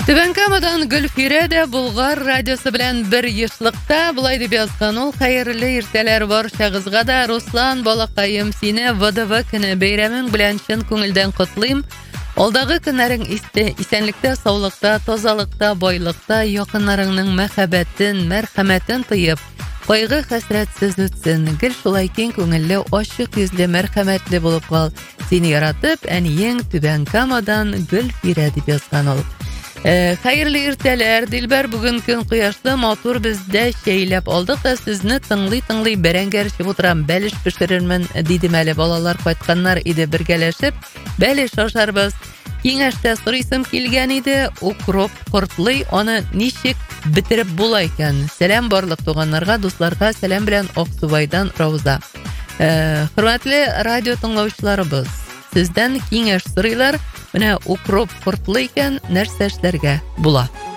Түбәнкамадан Гөлфирә дә Булгар радиосы белән бер ешлыкта булай дип язган. Ул хәерле иртәләр барчагызга да. Руслан балакаем, сине ВДВ көне бәйрәмең белән чын күңелдән котлыйм. Алдагы көннәрең исәнлектә, саулыкта, тазалыкта, байлыкта, якыннарыңның мәхәббәтен, мәрхәмәтен тоеп, кайгы хәсрәтсез үтсен. Гел шулай киң күңелле, ачык йөзле, мәрхәмәтле булып кал. Сине яратып, әниең Түбәнкамадан Гөлфирә дип язган ул. Хәерле иртәләр, Дилбәр, бүген көн кояшлы, матур, бездә чәйләп алдык та сезне тыңлый бәрәңгәр чыгып утырам, бәлеш пешерермен дидем әле, балалар кайтканнар иде, бергәләшеп бәлеш ашарбыз. Киңәштә сорыйсым килгән иде, укроп кортлый, аны ничек бетереп була икән? Сәлам барлык туганнарга, дусларга, сәлам белән Аксубайдан Рауза. Хөрмәтле радио тыңлаучыларыбыз, сездән киңәш сорыйлар. Менә укроп кортлы икән, нәрсә эшләргә була?